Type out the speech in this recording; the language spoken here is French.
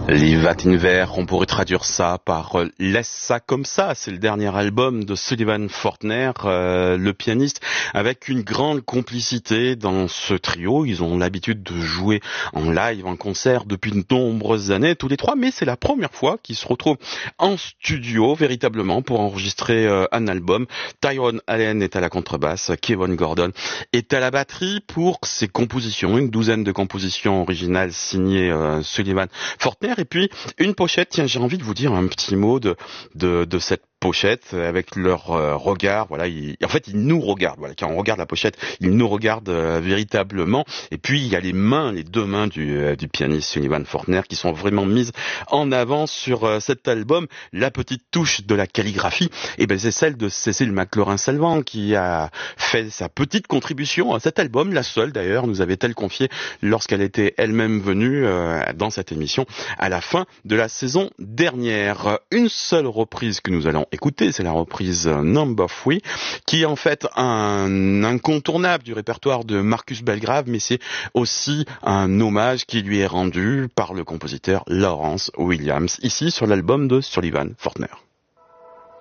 Live at Inver, on pourrait traduire ça par Laisse ça comme ça. C'est le dernier album de Sullivan Fortner, le pianiste, avec une grande complicité dans ce trio. Ils ont l'habitude de jouer en live, en concert depuis de nombreuses années, tous les trois, mais c'est la première fois qu'ils se retrouvent en studio, véritablement, pour enregistrer un album. Tyrone Allen est à la contrebasse, Kevin Gordon est à la batterie pour ses compositions, une douzaine de compositions originales signées Sullivan Fortner. Et puis une pochette, tiens, j'ai envie de vous dire un petit mot de cette pochette avec leur regard. Voilà, ils nous regardent. Voilà, quand on regarde la pochette, ils nous regardent véritablement. Et puis il y a les deux mains du pianiste Sullivan Fortner qui sont vraiment mises en avant sur cet album. La petite touche de la calligraphie, et ben c'est celle de Cécile McLaurin-Salvant qui a fait sa petite contribution à cet album, la seule d'ailleurs, nous avait-elle confié lorsqu'elle était elle-même venue dans cette émission à la fin de la saison dernière. Une seule reprise que nous allons écouter, c'est la reprise Number 3, qui est en fait un incontournable du répertoire de Marcus Belgrave, mais c'est aussi un hommage qui lui est rendu par le compositeur Lawrence Williams, ici sur l'album de Sullivan Fortner.